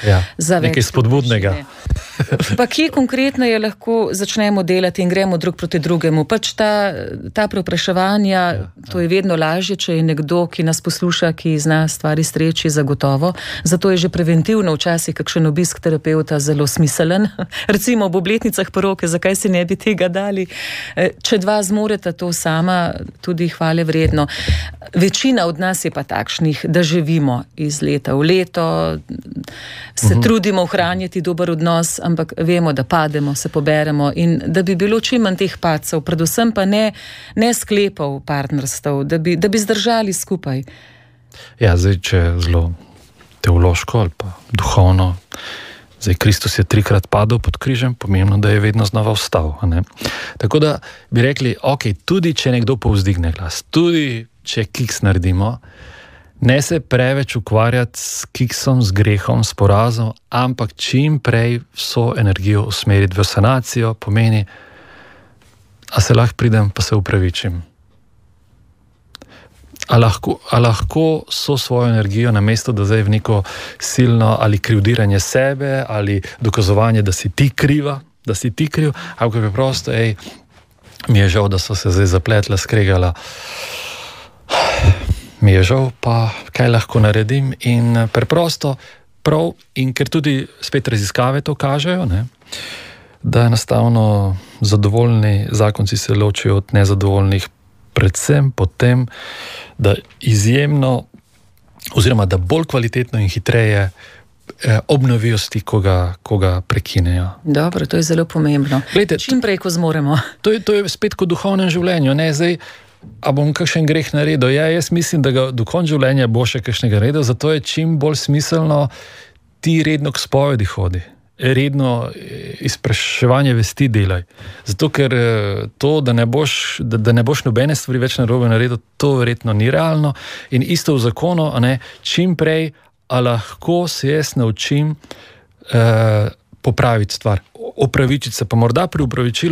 za več. Nekaj spodbudnega. Pa kje konkretno je lahko začnemo delati in gremo drug proti drugemu? Pač ta preopraševanja, to je vedno lažje, če je nekdo, ki nas posluša, ki zna stvari streči zagotovo. Zato je že preventivno včasih kakšen obisk terapeuta zelo smiselen. Recimo ob obletnicah poroke, zakaj si ne bi tega dali? Če dva zmoreta to sama, tudi hvale vredno. Večina od nas je pa takšnih, da živimo iz leta v leto, se trudimo ohranjati dober odnos, ampak vemo, da pademo, se poberemo in da bi bilo čim manj teh padcev, predvsem pa ne sklepov partnerstev, da bi zdržali skupaj. Ja, zdaj, če je zelo teološko ali pa duhovno, zdaj Kristus je 3-krat padel pod križem, pomembno, da je vedno znova vstal. Ne? Tako da bi rekli, ok, tudi če nekdo povzdigne glas, tudi če kiks naredimo, ne se preveč ukvarjati s kiksom, s grehom, s porazom, ampak čim prej vso energijo usmeriti v sanacijo, pomeni, a se lahko pridem, pa se upravičim. A lahko so svojo energijo namesto, da zdaj v neko silno ali krivdiranje sebe ali dokazovanje, da si ti kriva, da si ti kriv, ampak preprosto, mi je žal, da so se zdaj zapletla, skregala. Mi je žal, pa kaj lahko naredim in preprosto prav, in ker tudi spet raziskave to kažejo, ne, da enostavno zadovoljni zakonci se ločijo od nezadovoljnih predvsem potem, da izjemno oziroma da bolj kvalitetno in hitreje obnovijo stik, ko ga prekinejo. Dobro, to je zelo pomembno. Glejte, čim prej, ko zmoremo. To je spet kot v duhovnem življenju, ne, zdaj a bom kakšen greh naredil? Ja, jaz mislim, da ga do konca življenja bo še kakšnega naredil, zato je čim bolj smiselno ti redno k spovedi hodi. Redno izpraševanje vesti delaj. Zato, ker to, da ne boš nobene stvari več narobe naredil, to verjetno ni realno. In isto v zakonu, čim prej, a lahko se jaz naučim popraviti stvar. Opravičiti se, pa morda pri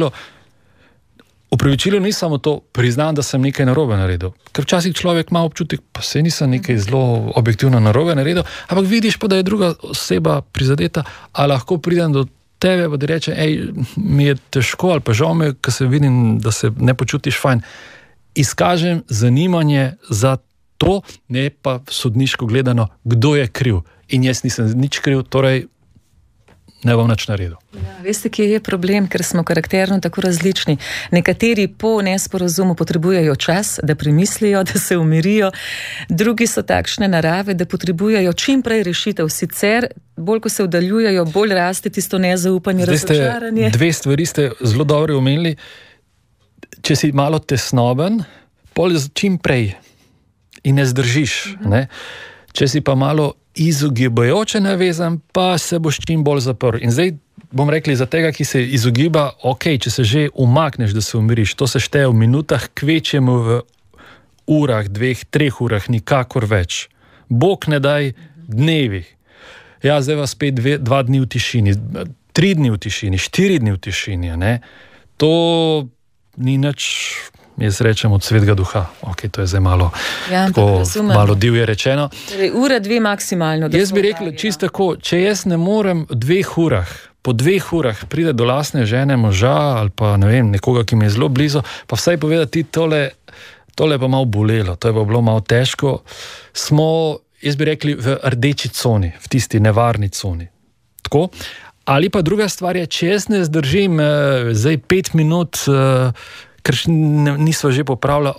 opravičilu ni samo to, priznam, da sem nekaj narobe naredil. Ker včasih človek ima občutek, pa se nisem nekaj zelo objektivno narobe naredil, ampak vidiš pa, da je druga oseba prizadeta, a lahko pridem do tebe, pa ti reče, mi je težko ali pa žal me, ker se vidim, da se ne počutiš fajn. Izkažem zanimanje za to, ne pa sodniško gledano, kdo je kriv. In jaz nisem nič kriv, torej ne bom nič naredil. Ja, veste, kje je problem, ker smo karakterno tako različni. Nekateri po nesporazumu potrebujejo čas, da premislijo, da se umirijo. Drugi so takšne narave, da potrebujejo čim prej rešitev. Sicer, bolj ko se oddaljujejo, bolj raste tisto nezaupanje, razočaranje. Dve stvari ste zelo dobro omenili. Če si malo tesnoben, pol čim prej in ne zdržiš. Ne? Če si pa malo izogibajoče navezan, pa se boš čim bolj zaprl. In zdaj bom rekli, za tega, ki se izogiba, če se že umakneš, da se umiriš, to se šteje v minutah, kvečjemu v urah, 2-3 urah, nikakor več. Bog ne daj dnevih. Ja, zdaj vas spet 2 dni v tišini, 3 dni v tišini, 4 dni v tišini. Ne? To ni nič, jaz rečem, od svetega duha. To je zdaj malo, malo divje rečeno. Torej, 1-2 maksimalno. Jaz bi rekel, čisto tako, če jaz ne morem v 2 urah, po 2 urah pride do lastne žene, moža ali pa ne vem, nekoga, ki mi je zelo blizu, pa vsaj povedati, tole je pa malo bolelo, to je pa bilo malo težko. Smo, jaz bi rekli, v rdeči coni, v tisti nevarni coni. Tako? Ali pa druga stvar je, če jaz ne zdržim zdaj 5 minut, ker nisva že popravila,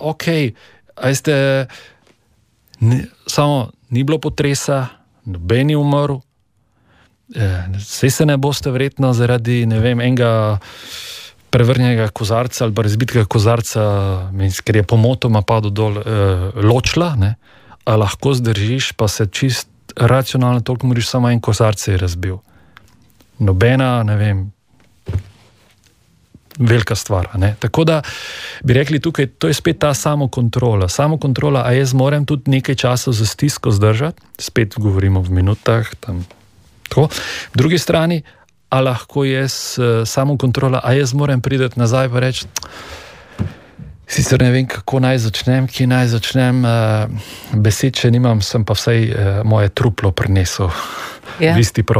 samo ni bilo potresa, noben je umrl, saj se ne boste verjetno zaradi, ne vem, enega prevrnjenega kozarca ali pa razbitega kozarca, ker je pomotoma padel dol, ločila, ne? A lahko zdržiš, pa se čist racionalno toliko moriš, samo en kozarc je razbil. Nobena, ne vem, velika stvar. Ne? Tako da bi rekli tukaj, to je spet ta samokontrola. Samokontrola, a jaz moram tudi nekaj časa za stisko zdržati, spet govorimo v minutah, tam tako. V drugi strani, a lahko jaz samokontrola, a jaz moram priti nazaj pa reči, sicer ne vem, kako naj začnem, kje naj začnem, besed še nimam, sem pa vsaj moje truplo prinesel v isti prostor.